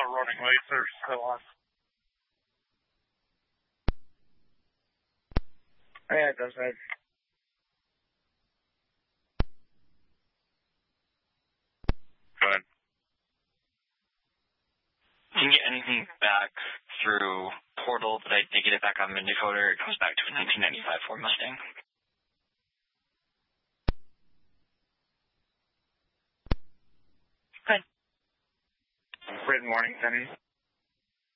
running late. They're still on. Yeah, it does that. Go ahead. Didn't get anything back through portal, but I did get it back on Vindicator. It comes back to a 1995 Ford Mustang. Good. Written warning, Penny.